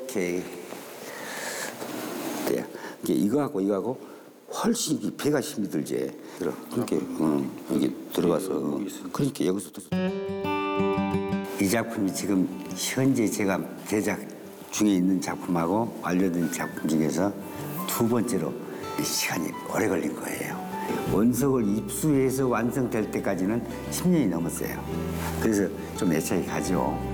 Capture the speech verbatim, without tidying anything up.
이렇게 돼. 이게 이거하고 이거하고 훨씬 이 배가 힘이 들지. 들어. 그렇게 음, 이게 들어가서 어. 그러니까 여기서 또. 이 작품이 지금 현재 제가 대작 중에 있는 작품하고 완료된 작품 중에서 두 번째로 시간이 오래 걸린 거예요. 원석을 입수해서 완성될 때까지는 십 년이 넘었어요. 그래서 좀 애착이 가죠.